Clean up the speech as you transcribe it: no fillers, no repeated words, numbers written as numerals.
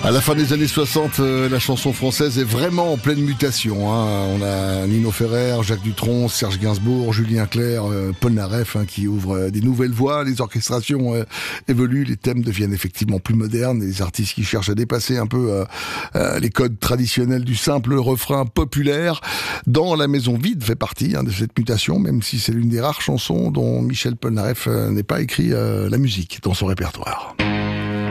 À la fin des années 60, la chanson française est vraiment en pleine mutation. On a Nino Ferrer, Jacques Dutronc, Serge Gainsbourg, Julien Clerc, Paul Naref qui ouvrent des nouvelles voies. Les orchestrations évoluent, les thèmes deviennent effectivement plus modernes. Les artistes qui cherchent à dépasser un peu les codes traditionnels du simple refrain populaire. Dans La Maison Vide fait partie de cette mutation, même si c'est l'une des rares chansons dont Michel Polnareff n'ait pas écrit la musique dans son répertoire.